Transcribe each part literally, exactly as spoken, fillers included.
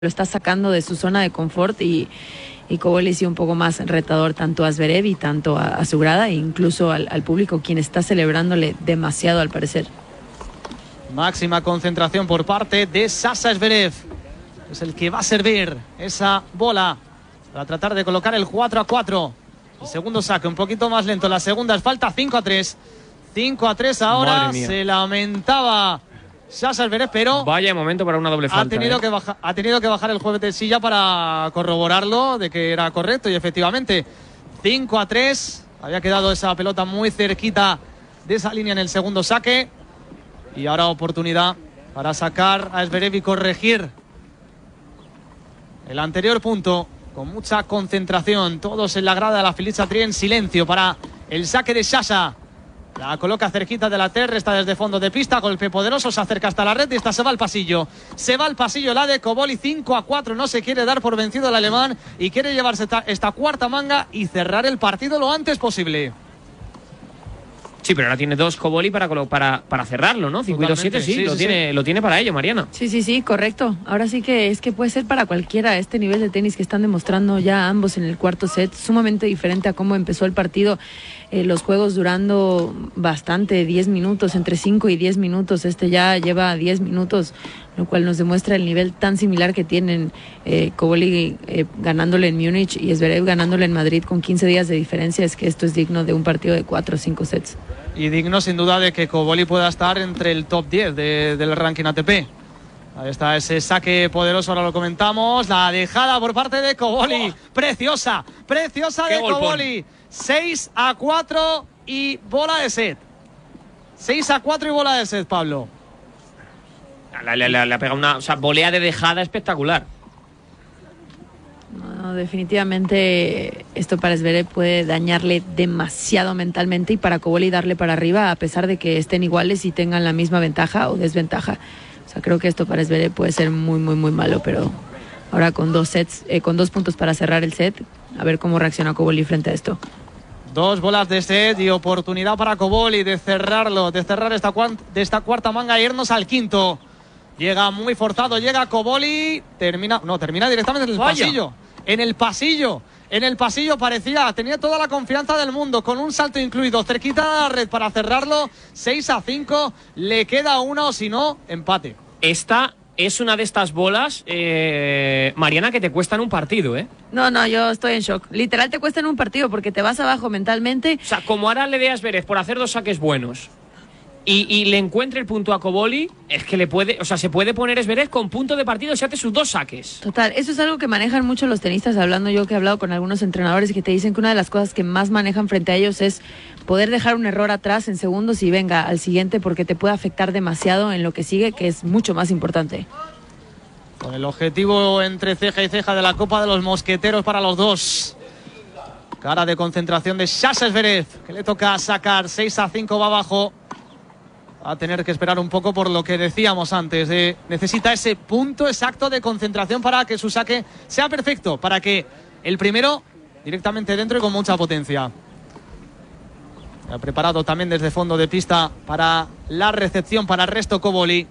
lo está sacando de su zona de confort y, y Cobolli sí un poco más retador tanto a Zverev y tanto a, a su grada e incluso al, al público, quien está celebrándole demasiado al parecer. Máxima concentración por parte de Sasha Zverev. Es el que va a servir esa bola para tratar de colocar el cuatro a cuatro. El segundo saque un poquito más lento. La segunda es falta cinco a tres. cinco a tres ahora. Se lamentaba Sasha Zverev, pero vaya momento para una doble falta. Ha tenido, eh. que, baja, ha tenido que bajar el juez de silla para corroborarlo de que era correcto. Y efectivamente, cinco a tres. Había quedado esa pelota muy cerquita de esa línea en el segundo saque. Y ahora oportunidad para sacar a Zverev y corregir el anterior punto. Con mucha concentración. Todos en la grada de la Felicia Tri en silencio para el saque de Sasha. La coloca cerquita de la terra, está desde fondo de pista, golpe poderoso, se acerca hasta la red y esta se va al pasillo. Se va al pasillo la de Cobolli, cinco a cuatro, no se quiere dar por vencido el alemán y quiere llevarse esta, esta cuarta manga y cerrar el partido lo antes posible. Sí, pero ahora tiene dos Cobolli para, para, para cerrarlo, ¿no? cinco y dos siete, sí, sí, lo, sí, tiene, sí. lo tiene para ello, Mariana. Sí, sí, sí, correcto. Ahora sí que es que puede ser para cualquiera este nivel de tenis que están demostrando ya ambos en el cuarto set, sumamente diferente a cómo empezó el partido. Eh, los juegos durando bastante, diez minutos, entre cinco y diez minutos. Este ya lleva diez minutos, lo cual nos demuestra el nivel tan similar que tienen eh, Cobolli eh, ganándole en Múnich y Zverev ganándole en Madrid con quince días de diferencia. Es que esto es digno de un partido de cuatro o cinco sets. Y digno sin duda de que Cobolli pueda estar entre el top diez de, del ranking A T P. Ahí está ese saque poderoso, ahora lo comentamos. La dejada por parte de Cobolli. Oh. Preciosa, preciosa de Cobolli. seis a cuatro y bola de set. seis a cuatro y bola de set, Pablo. Le, le, le, le ha pegado una o sea, volea de dejada espectacular. No, definitivamente esto para Zverev puede dañarle demasiado mentalmente y para Cobolli darle para arriba a pesar de que estén iguales y tengan la misma ventaja o desventaja. O sea, creo que esto para Zverev puede ser muy, muy, muy malo, pero ahora con dos sets, eh, con dos puntos para cerrar el set, a ver cómo reacciona Cobolli frente a esto. Dos bolas de set y oportunidad para Cobolli de cerrarlo, de cerrar esta, de esta cuarta manga e irnos al quinto. Llega muy forzado, llega Cobolli, termina, no, termina directamente en el Vaya. pasillo. En el pasillo, en el pasillo parecía, tenía toda la confianza del mundo, con un salto incluido, cerquita de la red para cerrarlo, seis a cinco, le queda una o si no, empate. Esta es una de estas bolas, eh, Mariana, que te cuestan un partido, ¿eh? No, no, yo estoy en shock. Literal te cuestan un partido porque te vas abajo mentalmente. O sea, como ahora le de a Zverev por hacer dos saques buenos y, y le encuentre el punto a Cobolli, es que le puede, o sea, se puede poner Zverev con punto de partido si hace sus dos saques. Total, eso es algo que manejan mucho los tenistas, hablando yo que he hablado con algunos entrenadores que te dicen que una de las cosas que más manejan frente a ellos es poder dejar un error atrás en segundos y venga al siguiente porque te puede afectar demasiado en lo que sigue, que es mucho más importante. Con el objetivo entre ceja y ceja de la Copa de los Mosqueteros para los dos. Cara de concentración de Sasha Zverev, que le toca sacar. Seis a cinco va abajo. Va a tener que esperar un poco por lo que decíamos antes. De, necesita ese punto exacto de concentración para que su saque sea perfecto. Para que el primero directamente dentro y con mucha potencia. Ha preparado también desde fondo de pista para la recepción para el resto Cobolli.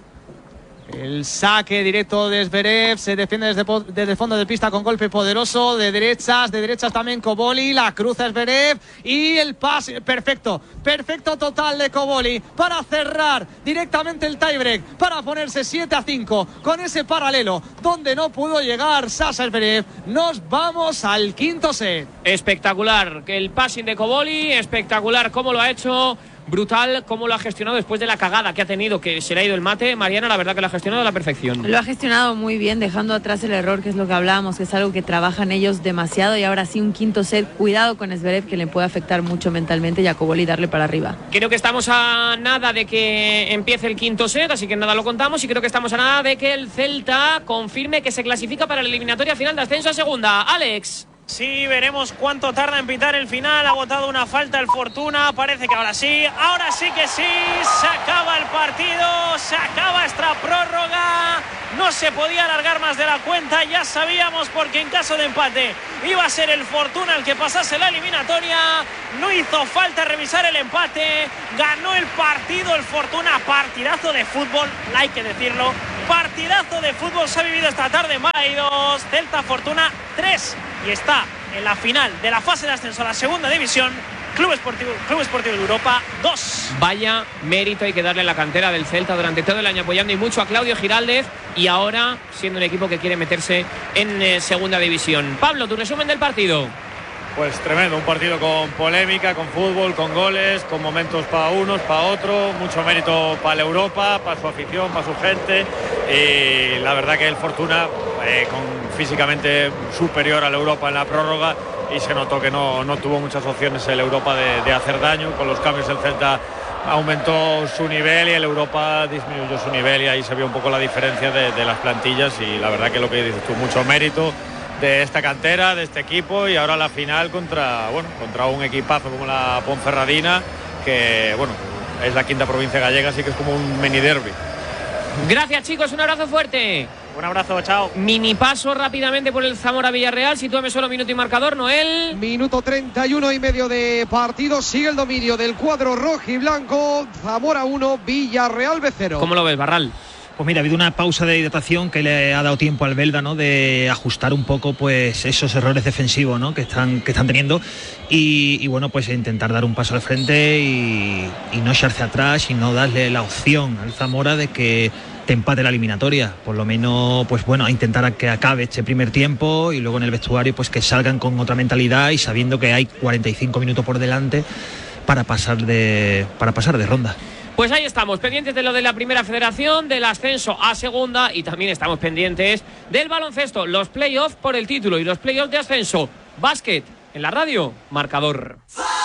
El saque directo de Zverev, se defiende desde, desde fondo de pista con golpe poderoso, de derechas, de derechas también Cobolli, la cruza Zverev y el pase, perfecto, perfecto total de Cobolli para cerrar directamente el tiebreak, para ponerse siete a cinco con ese paralelo donde no pudo llegar Sasha Zverev. Nos vamos al quinto set. Espectacular el passing de Cobolli, espectacular cómo lo ha hecho. Brutal cómo lo ha gestionado después de la cagada que ha tenido, que se le ha ido el mate. Mariana, la verdad que lo ha gestionado a la perfección. Lo ha gestionado muy bien, dejando atrás el error, que es lo que hablábamos, que es algo que trabajan ellos demasiado. Y ahora sí, un quinto set, cuidado con Zverev, que le puede afectar mucho mentalmente, y a Cobolli darle para arriba. Creo que estamos a nada de que empiece el quinto set, así que nada lo contamos. Y creo que estamos a nada de que el Celta confirme que se clasifica para la eliminatoria final de ascenso a segunda. Alex. Sí, veremos cuánto tarda en pitar el final. Ha botado una falta el Fortuna. Parece que ahora sí, ahora sí que sí. Se acaba el partido, se acaba esta prórroga. No se podía alargar más de la cuenta. Ya sabíamos, porque en caso de empate iba a ser el Fortuna el que pasase la eliminatoria. No hizo falta revisar el empate. Ganó el partido el Fortuna. Partidazo de fútbol, hay que decirlo. Partidazo de fútbol se ha vivido esta tarde. Hay dos, Celta Fortuna tres. Y está en la final de la fase de ascenso a la segunda división. Club Esportivo, Club Esportivo de Europa dos. Vaya mérito hay que darle a la cantera del Celta durante todo el año, apoyando y mucho a Claudio Giraldez, y ahora siendo un equipo que quiere meterse en eh, segunda división. Pablo, tu resumen del partido. Pues tremendo, un partido con polémica, con fútbol, con goles, con momentos para unos, para otros, mucho mérito para la Europa, para su afición, para su gente, y la verdad que el Fortuna eh, con, físicamente superior a la Europa en la prórroga, y se notó que no, no tuvo muchas opciones el Europa de, de hacer daño. Con los cambios el Celta aumentó su nivel y el Europa disminuyó su nivel, y ahí se vio un poco la diferencia de, de las plantillas, y la verdad que lo que dices tú, mucho mérito de esta cantera, de este equipo, y ahora la final contra, bueno, contra un equipazo como la Ponferradina, que bueno, es la quinta provincia gallega, así que es como un mini derbi. Gracias, chicos, un abrazo fuerte. Un abrazo, chao. Mini paso rápidamente por el Zamora Villarreal. Sitúame solo minuto y marcador, Noel. Minuto treinta y uno y medio de partido. Sigue el dominio del cuadro rojo y blanco. Zamora uno, Villarreal B cero. ¿Cómo lo ves, Barral? Pues mira, ha habido una pausa de hidratación que le ha dado tiempo al Belda, ¿no?, de ajustar un poco pues esos errores defensivos, ¿no?, que están, que están teniendo, y, y bueno, pues intentar dar un paso al frente y, y no echarse atrás y no darle la opción al Zamora de que te empate la eliminatoria. Por lo menos, pues bueno, a intentar a que acabe este primer tiempo, y luego en el vestuario pues que salgan con otra mentalidad y sabiendo que hay cuarenta y cinco minutos por delante para pasar de, para pasar de ronda. Pues ahí estamos, pendientes de lo de la primera federación, del ascenso a segunda, y también estamos pendientes del baloncesto, los playoffs por el título y los playoffs de ascenso. Básquet, en la radio, marcador.